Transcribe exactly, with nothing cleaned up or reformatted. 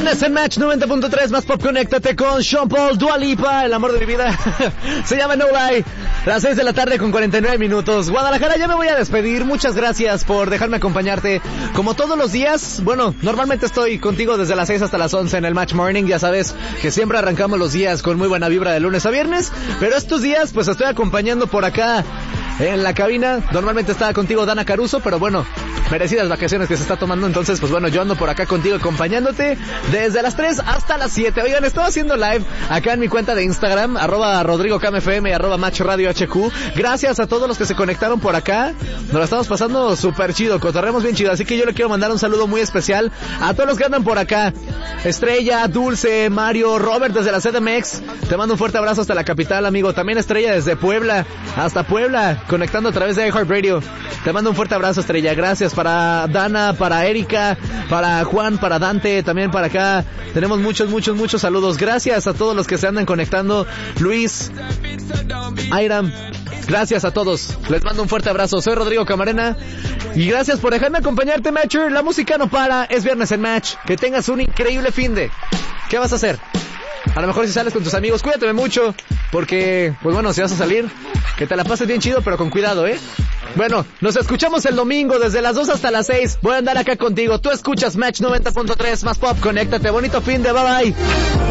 viernes en Match noventa punto tres, más pop, conéctate con Sean Paul, Dua Lipa, el amor de mi vida. Se llama No Lie. Las seis de la tarde con cuarenta y nueve minutos. Guadalajara, ya me voy a despedir. Muchas gracias por dejarme acompañarte como todos los días. Bueno, normalmente estoy contigo desde las seis hasta las once en el Match Morning. Ya sabes que siempre arrancamos los días con muy buena vibra de lunes a viernes. Pero estos días pues estoy acompañando por acá en la cabina. Normalmente estaba contigo Dana Caruso, pero bueno, merecidas vacaciones que se está tomando. Entonces pues bueno, yo ando por acá contigo acompañándote desde las tres hasta las siete. Oigan, estoy haciendo live acá en mi cuenta de Instagram, arroba Rodrigo K M F M y arroba Match Radio H Q. Gracias a todos los que se conectaron por acá. Nos la estamos pasando súper chido, cotorremos bien chido. Así que yo le quiero mandar un saludo muy especial a todos los que andan por acá. Estrella, Dulce, Mario, Robert desde la C D M X. Te mando un fuerte abrazo hasta la capital, amigo. También Estrella desde Puebla hasta Puebla, conectando a través de iHeartRadio. Te mando un fuerte abrazo, Estrella. Gracias para Dana, para Erika, para Juan, para Dante, también para acá. Tenemos muchos, muchos, muchos saludos. Gracias a todos los que se andan conectando. Luis, Airam, gracias a todos. Les mando un fuerte abrazo. Soy Rodrigo Camarena y gracias por dejarme acompañarte, Matcher. La música no para. Es viernes en Match. Que tengas un increíble finde. ¿Qué vas a hacer? A lo mejor si sales con tus amigos, cuídate mucho, porque, pues bueno, si vas a salir, que te la pases bien chido, pero con cuidado, ¿eh? Bueno, nos escuchamos el domingo desde las dos hasta las seis. Voy a andar acá contigo. Tú escuchas Match noventa punto tres, más pop, conéctate. Bonito fin de bye bye.